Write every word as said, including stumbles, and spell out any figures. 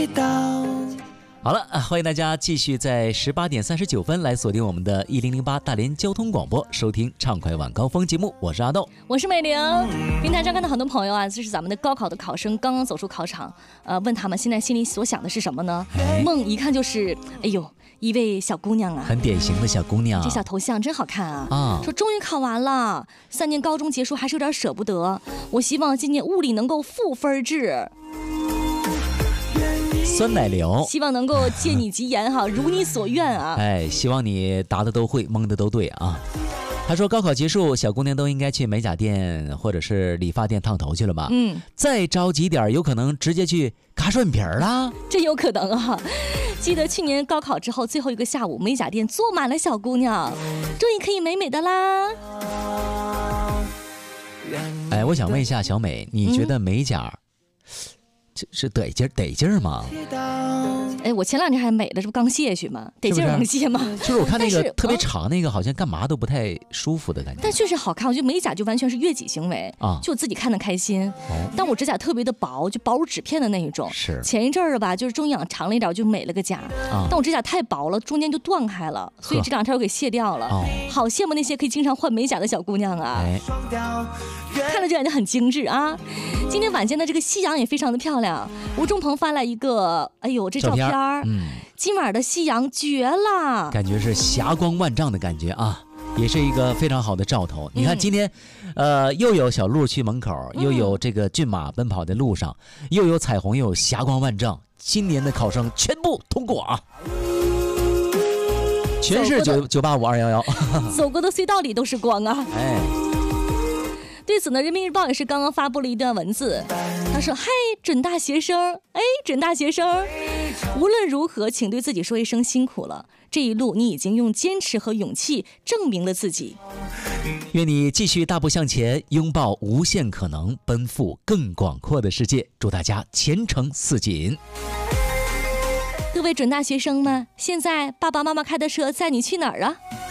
跌倒。 好了，欢迎大家继续在十八点三十九分来锁定我们的一零零八大连交通广播，收听畅快晚高峰节目。我是阿豆， 我是美玲。平台上看到很多朋友啊，这是咱们的高考的考生刚刚走出考场，呃，问他们现在心里所想的是什么呢？ 哎、 梦一看就是，哎呦，一位小姑娘啊， 很典型的小姑娘， 这小头像真好看啊！ 啊， 说终于考完了，三年高中结束还是有点舍不得。我希望今年物理能够负分制。 酸奶流， 希望能够借你吉言哈，如你所愿啊！ 哎，希望你答的都会，蒙的都对啊。他说高考结束，小姑娘都应该去美甲店或者是理发店烫头去了吧？ 嗯， 再着急点，有可能直接去卡双眼皮儿啦。 真有可能啊！记得去年高考之后最后一个下午，美甲店坐满了小姑娘，终于可以美美的啦。 哎，我想问一下小美，你觉得美甲？嗯这是得劲得劲儿吗？ 哎，我前两天还美了，这不刚卸去吗？得劲儿能卸吗？ 就是我看那个特别长那个，好像干嘛都不太舒服的感觉。 但确实好看，我觉得美甲就完全是悦己行为啊，就我自己看得开心。哦、但我指甲特别的薄，就薄如纸片的那一种。 是。 前一阵儿吧，就是终于养长了一点，我就美了个甲。啊、但我指甲太薄了，中间就断开了，所以这两天我给卸掉了。哦、好羡慕那些可以经常换美甲的小姑娘啊！哎、看着就感觉很精致啊。今天晚间的这个夕阳也非常的漂亮。吴仲鹏发来一个，哎呦，这照片，嗯，今晚的夕阳绝了， 感觉是霞光万丈的感觉啊，也是一个非常好的兆头。你看今天，嗯、呃，又有小鹿去门口，又有这个骏马奔跑的路上，嗯、又有彩虹，又有霞光万丈。今年的考生全部通过啊！全是九九八五二幺幺， 走过的隧道里都是光啊！ 哎。 对此呢，人民日报也是刚刚发布了一段文字，他说：“嗨，准大学生，哎，准大学生，无论如何，请对自己说一声辛苦了。这一路你已经用坚持和勇气证明了自己。 愿你继续大步向前，拥抱无限可能，奔赴更广阔的世界。祝大家前程似锦。” 各位准大学生们，现在爸爸妈妈开的车载你去哪儿啊？